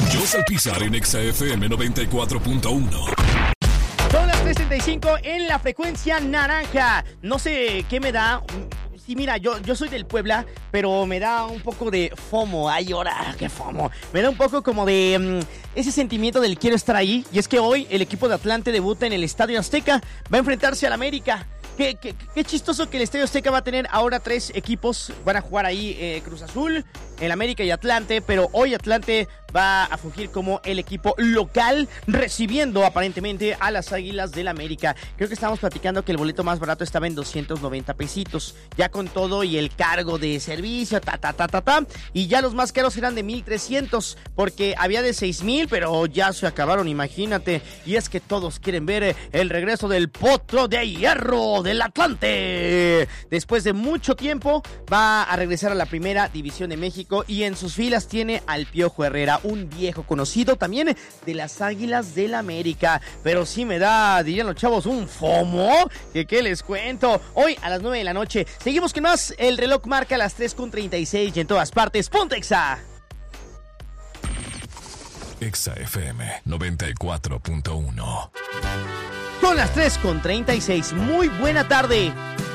José Alpizar en Exa FM 94.1. Son las 3:35 en la frecuencia naranja. No sé qué me da. Sí, mira, yo soy del Puebla, pero me da un poco de FOMO. Ay, ahora, qué FOMO. Me da un poco como de ese sentimiento del quiero estar ahí. Y es que hoy el equipo de Atlante debuta en el Estadio Azteca. Va a enfrentarse al América. Qué chistoso que el Estadio Azteca va a tener ahora 3 equipos. Van a jugar ahí Cruz Azul, el América y Atlante. Pero hoy Atlante va a fungir como el equipo local, recibiendo aparentemente a las Águilas del América. Creo que estábamos platicando que el boleto más barato estaba en 290 pesitos. Ya con todo y el cargo de servicio, y ya los más caros eran de 1,300, porque había de 6,000, pero ya se acabaron, imagínate. Y es que todos quieren ver el regreso del Potro de Hierro del Atlante. Después de mucho tiempo va a regresar a la Primera División de México y en sus filas tiene al Piojo Herrera, un viejo conocido también de las Águilas del América. Pero sí me da, dirían los chavos, un FOMO, que qué les cuento. Hoy a las 9 de la noche seguimos con más. El reloj marca las 3:36 y en todas partes, ¡ponte Exa! Exa FM 94.1. Son las 3:36. Muy buena tarde.